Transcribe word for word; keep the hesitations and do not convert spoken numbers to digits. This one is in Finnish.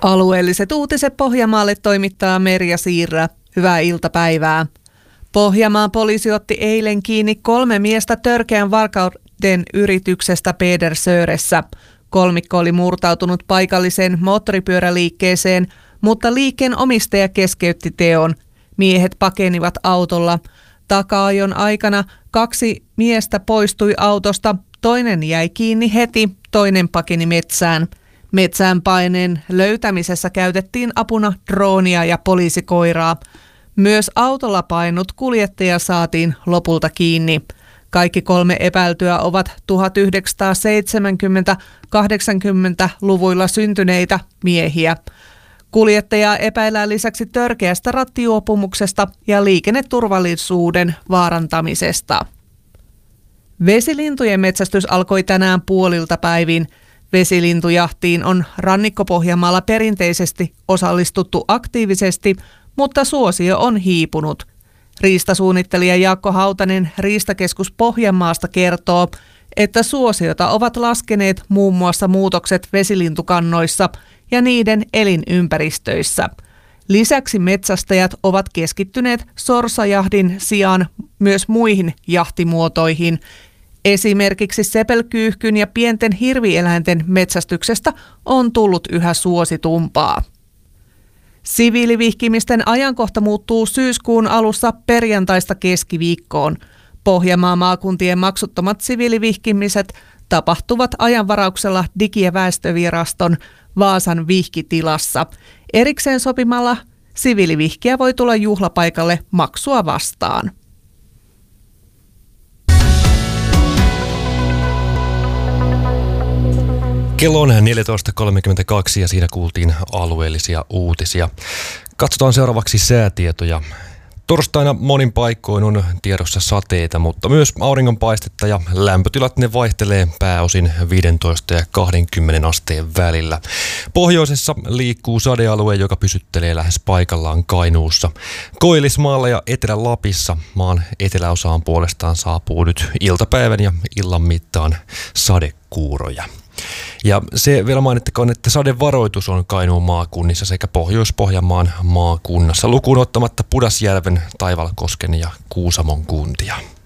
Alueelliset uutiset Pohjanmaalle toimittaa Merja Siirrä. Hyvää iltapäivää. Pohjanmaan poliisi otti eilen kiinni kolme miestä törkeän varkauden yrityksestä Pedersöressä. Kolmikko oli murtautunut paikalliseen moottoripyöräliikkeeseen, mutta liikkeen omistaja keskeytti teon. Miehet pakenivat autolla. Taka-ajon aikana kaksi miestä poistui autosta, toinen jäi kiinni heti, toinen pakeni metsään. Metsään paineen löytämisessä käytettiin apuna droonia ja poliisikoiraa. Myös autolla painut kuljettaja saatiin lopulta kiinni. Kaikki kolme epäiltyä ovat tuhatyhdeksänsataakahdeksankymmentä-kahdeksankymmentäluvuilla syntyneitä miehiä. Kuljettajaa epäillään lisäksi törkeästä rattijuopumuksesta ja liikenneturvallisuuden vaarantamisesta. Vesilintujen metsästys alkoi tänään puolilta päivin. Vesilintujahtiin on Rannikko-Pohjanmaalla perinteisesti osallistuttu aktiivisesti, mutta suosio on hiipunut. Riistasuunnittelija Jaakko Hautanen Riistakeskus Pohjanmaasta kertoo, että suosiota ovat laskeneet muun muassa muutokset vesilintukannoissa ja niiden elinympäristöissä. Lisäksi metsästäjät ovat keskittyneet sorsajahdin sijaan myös muihin jahtimuotoihin. Esimerkiksi sepelkyyhkyn ja pienten hirvieläinten metsästyksestä on tullut yhä suositumpaa. Siviilivihkimisten ajankohta muuttuu syyskuun alussa perjantaista keskiviikkoon. Pohjanmaan maakuntien maksuttomat siviilivihkimiset tapahtuvat ajanvarauksella Digi- ja väestöviraston Vaasan vihkitilassa. Erikseen sopimalla siviilivihkiä voi tulla juhlapaikalle maksua vastaan. Kello on neljätoista kolmekymmentäkaksi ja siinä kuultiin alueellisia uutisia. Katsotaan seuraavaksi säätietoja. Torstaina monin paikkoin on tiedossa sateita, mutta myös auringonpaistetta ja lämpötilat ne vaihtelee pääosin viisitoista ja kaksikymmentä asteen välillä. Pohjoisessa liikkuu sadealue, joka pysyttelee lähes paikallaan Kainuussa. Koillismaalla ja Etelä-Lapissa maan eteläosaan puolestaan saapuu nyt iltapäivän ja illan mittaan sadekuuroja. Ja se vielä mainittakoon, että sadevaroitus on Kainuun maakunnissa sekä Pohjois-Pohjanmaan maakunnassa lukuun ottamatta Pudasjärven, Taivalkosken ja Kuusamon kuntia.